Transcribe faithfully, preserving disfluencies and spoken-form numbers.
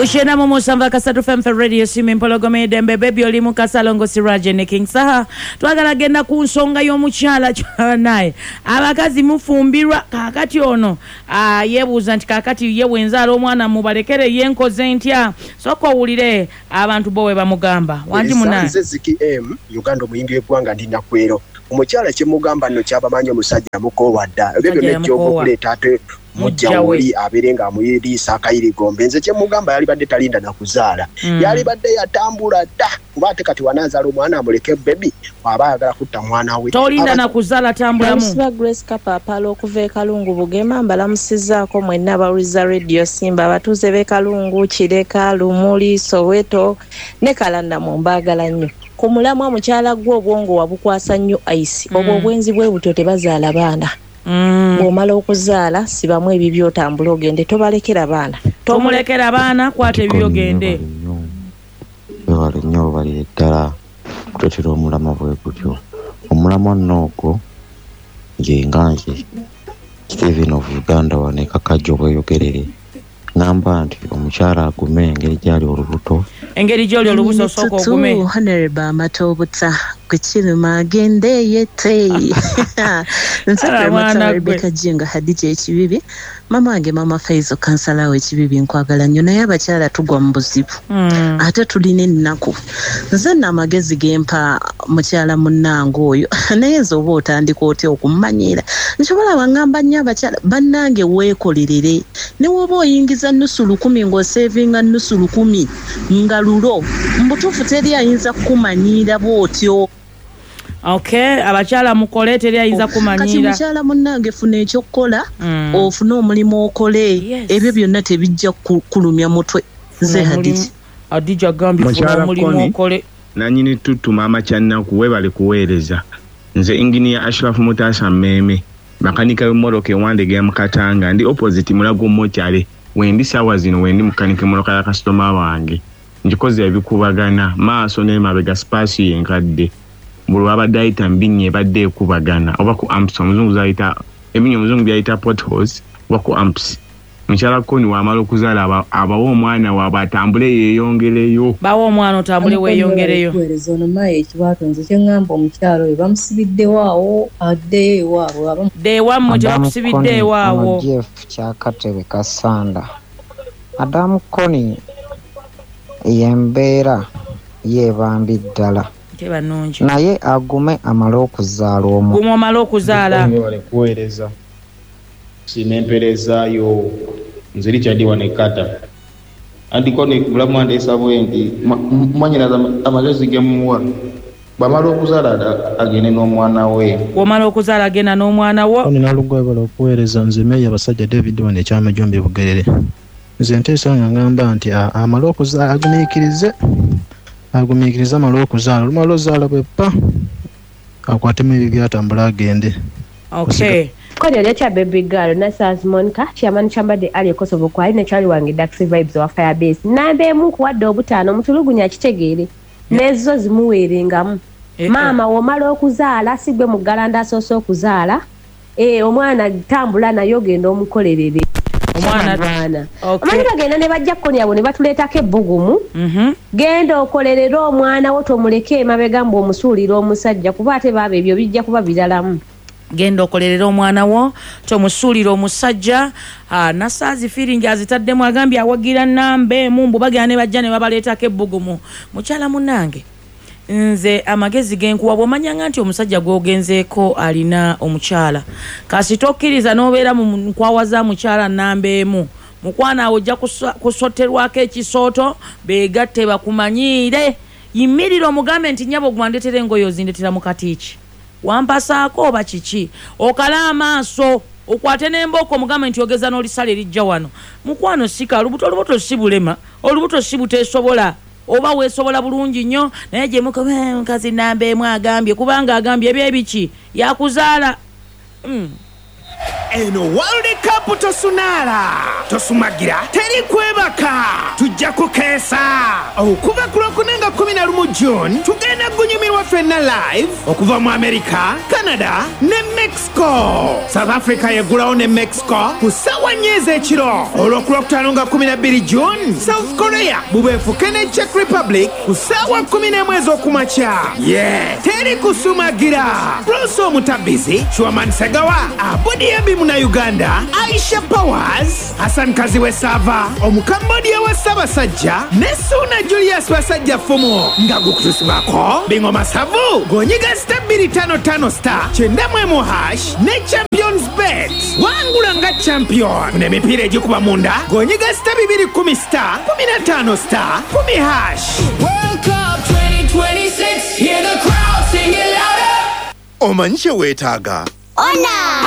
Mushena momo samba kasatu F M radio simu mpologome dembe baby oli mu Kasalongo Siraje ne King Saha twagala genda ku nsonga y'omukyala naye abakazi mufumbirwa kakati ono ah yebuuza nti kakati ye wenzalo omwana mubalekere yenkoze ntya soko wulire abantu bowe bamugamba wanji munana Ziki M Uganda muyimbi w'eggwanga ndina kwero omukyala kye mugamba nno kyabamanyi omusajja mukowadda ebyo byonna gy'okuleeta ate mujja wali aberenga amuyiriisa akayirigombe nze kye mugamba yali badde talinda na kuzaala mm. yali badde yatambula dda kuba ate kati wanazaala omwana amuleke baby aba ayagala kutta mwana we tolinda na kuzaala tambulamu Siba Grace Kapapalo okuva e Kalungu Bugema mbalamusizaako mwenna abawuliza radio Simba abatuuze b'e Kalungu Kireka Lumuli Soweto ne Kalanda mu mbaagala nnyo ku mulamwa omukyala gwe obwongo wabukwasa nnyo ice mm. obwo obwenzi bwe butyo tebazaala baana Mm. Bw'omala okuzaala sibamu ebibyo otambula ogende tobalekera baana tomulekera baana kwata ebibyo ogende bali nnyo bali ddala kutotera omulama bwe gutyo omulama nnooko nge nganje Steven of Uganda waneka kajjo bweyogerere ngamba nti omukyala agume engeri gyali olubuto engeri gyali olubuto soko ogume Honorable Amatobuta kuchiruma agende yete nsaka mwana Rebecca Jinga Hadija ekibibi mama wange mama Faizo kansala we ekibibi nkwagala nnyo naye abakyala tugwa mu buzibu mm. ate tulina ennaku nze namagezi gempa mukyala munnange oyo naye nze oba otandika otya okumanyira nsobola bangamba nnyo abakyala bannange weekolerere ne woba oyingiza nusu lukumi ng'osevinga nusu lukumi nga lulo mbutuufu teri ayinza kukumanyira bw'otyo. Okay, abachala mukole teri ayinza kumanyira. Kati mukyala munnange funa ekyokukola mm. ofuna omulimu okole yes. ebyo byonna tebijja kulumya mutwe nze Hadija. Hadija gambi funa omulimu okole. Nanyini tutuma amacyannaku we bali kuweereza. Nze engineer Ashraf Mutasa Meme makanika w'emmoloka ewandege ya Mukatanga ndi opposite Mulago Mochale wendi sawa zino wendi mukanike mmoloka ya customer wange njikoze ebikubagana maaso ne mabega space yenkadde bulu abadaita mbinye badde ekubagana oba ku amps omuzungu zaita eminyo omuzungu byaita potholes oba ku amps mukyala koni wamala okuzaala abawo omwana wabatambule yeeyongereyo bawo omwana otambule weeyongereyo kwerezo no maye ekibatonze kye ngamba omukyalo we bamusibidde waawo adde waawo de wammo je bamusibidde waawo Jeff Kyakatebe Kasanda Adam Koni yembeera yebambi ddala naye agume amala okuzaala omu gume amala okuzaala kuweereza sinemperezaayo nze Richard Wanekata andiko ne mulamu andesa bwendi mwanyiraza amagezi gemuwa bamala okuzaala agende n'omwana we wamala okuzaala agenda n'omwana wo oni nalugwa bala okuweereza nze meya basajja David Wane ekyama Jombe Bugerere nze nteesa ngamba nti amala okuzaala agumiikirize agumiikirize amala okuzaala lumala ozaala bweppa akwatemu ebibyo atambula agende. Okay. Kodi ya cha baby girl na Saz Monica chairman chambade ali Kosovo kwa ine chali wange Daxi vibes wa Firebase nambe mu kuwadde obutano mutulugunya kitegeere nezo zimuwerengamu eh, mama eh. Womala okuzaala sigwe mu galanda soso okuzaala eh omwana tambula na yogenda omukolerere omwana bwana okay. Omwana bagenda ne bajja koni abo ne batuleetako ebbugumu mhm mm genda okolerera omwana wo tomuleke mabega mbo omusuulira omusajja kuba ate baba ebyo bijja kuba biralamu genda okolerera omwana wo tomusuulira omusajja ah nasazi feeling azitaddemu agambye awagira nambe mumbu bagenda ne bajja ne babaleetako ebbugumu mukyala munnange nze amagezi genkuwa bwomanya nti omusajja gwogenzeeko alina omukyala kasitokiriza nobeera mu nkwawaza mukyala nambeemu mukwana awo ojja kusoterwako ekisooto beegatte bakumanyire yimirira omugambe nti nyabo gwandetera engoyo zindetera mu katiiki wampasaako oba kiki okala amaaso okwate n'embooko omugambe nti ogeza n'olisala erijja wano mukwano sika olubuto olubuto si bulema olubuto si buteesobola oba weesobola bulungi nnyo naye gye mukazi nambeemu agambye kubanga agambye ebyebiki yakuzaala mm. eno World Cup tosunala tosumagira teri kwebaka tujja kukeesa okuva ku lwokunenga kumi na lumu June tugenda gunyumirwa ffenna live okuva mu America, Canada ne Mexico. South Africa yegulawo ne Mexico ku ssaawa nnya ez'ekiro. Olwoku lwokutaano nga kumi na bbiri June South Korea bubeefuke ne Czech Republic ku ssaawa kumi n'emu ez'okumakya. Yeah, teri kusumagira. Bruce Omutabizi, Chwaman Segawa, Abudi Ebimu na Uganda, Aisha Powers, Hassan Kaziwe Sava, Omukambodia wa Ssaabasajja ne Suna Julius Basajja Fumu nga gukutusibako Bingo Masavu gonyiga star bbiri tano tano star kyenda mu emu hash ne Champions Bet wangula nga champion n'emipiira egikuba munda gonyiga star bibiri kumi star kumi na tano star kumi hash. World Cup twenty twenty-six, hear the crowd sing it louder. Omanyi kye weetaaga? Ona!